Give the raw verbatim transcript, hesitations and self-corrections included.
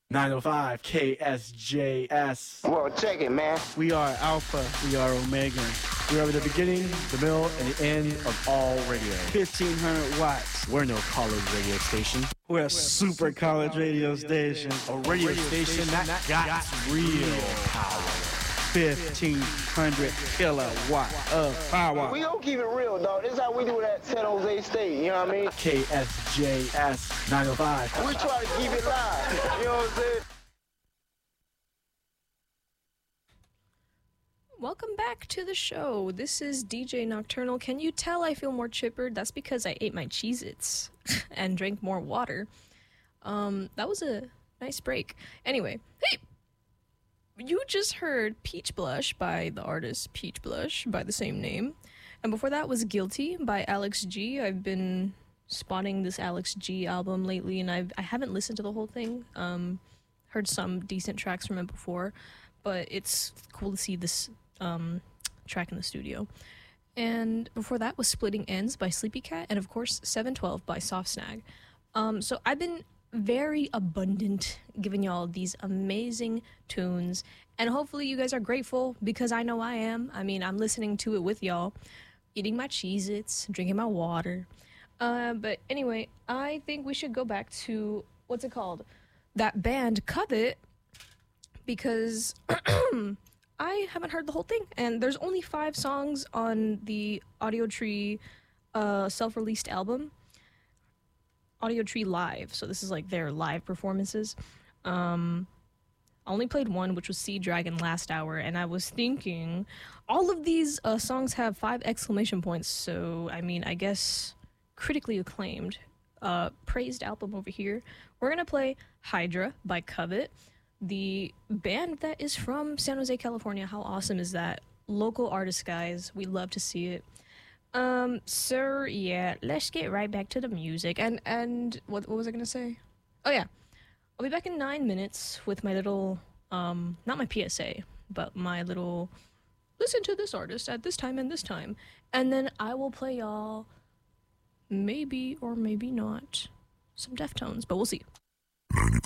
nine oh five K S J S. Well, check it, man. We are Alpha. We are Omega. We are the beginning, the middle, and the end of all radio. fifteen hundred watts. We're no college radio station. We're a super college radio station. A radio station that got real power. fifteen hundred kilowatt of power. We don't keep it real, dog. This is how we do it at San Jose State, you know what I mean? K S J S nine oh five. We try to keep it live, you know what I'm saying? Welcome back to the show. This is D J Nocturnal. Can you tell I feel more chipper? That's because I ate my Cheez-Its and drank more water. Um, that was a nice break. Anyway, hey! You just heard Peach Blush by the artist Peach Blush by the same name. And before that was Guilty by Alex G. I've been spotting this Alex G album lately, and I've, I haven't listened to the whole thing. Um, heard some decent tracks from it before, but it's cool to see this um, track in the studio. And before that was Splitting Ends by Sleepy Cat, and of course seven twelve by Soft Snag. Um, so I've been very abundant giving y'all these amazing tunes, and hopefully you guys are grateful, because I know I am. I mean, I'm listening to it with y'all, eating my Cheez-Its, drinking my water. Uh, but anyway, I think we should go back to, what's it called? That band Covet, because I haven't heard the whole thing, and there's only five songs on the Audio Tree uh, self-released album. Audio Tree Live, so this is like their live performances. Um, I only played one, which was Sea Dragon Last Hour, and I was thinking, all of these uh, songs have five exclamation points, so I mean, I guess critically acclaimed, uh, praised album over here. We're gonna play Hydra by Covet, the band that is from San Jose, California. How awesome is that? Local artists, guys. We love to see it. Um, so yeah, let's get right back to the music. And, and what, what was I gonna say? Oh yeah, I'll be back in nine minutes with my little, um, not my P S A, but my little, listen to this artist at this time and this time. And then I will play y'all, maybe or maybe not, some Deftones, but we'll see. ninety-five